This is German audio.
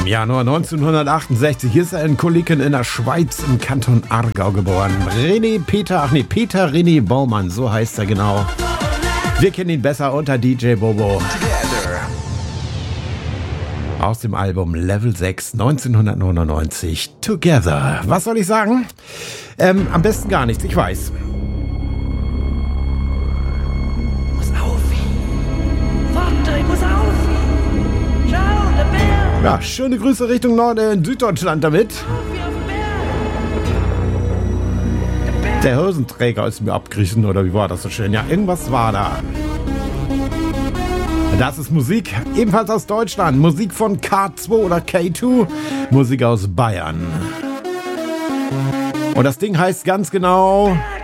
Januar 1968 ist er in Koliken in der Schweiz im Kanton Aargau geboren. Peter René Baumann, so heißt er genau. Wir kennen ihn besser unter DJ Bobo. Aus dem Album Level 6 1999 Together. Was soll ich sagen? Am besten gar nichts, ich weiß. Ja, schöne Grüße Richtung Norden in Süddeutschland damit. Der Hosenträger ist mir abgerissen, oder wie war das so schön? Ja, irgendwas war da. Das ist Musik, ebenfalls aus Deutschland. Musik von K2 oder K2. Musik aus Bayern. Und das Ding heißt ganz genau